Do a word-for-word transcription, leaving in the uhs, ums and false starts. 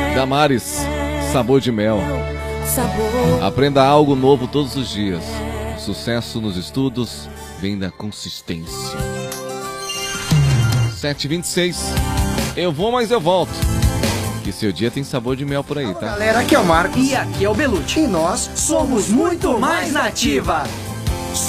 Damares, sabor de mel. Sabor. Aprenda algo novo todos os dias. O sucesso nos estudos vem da consistência. sete e vinte e seis. Eu vou, mas eu volto. Que seu dia tem sabor de mel por aí, tá? Galera, aqui é o Marcos. E aqui é o Belucci. E nós Somos muito mais nativa.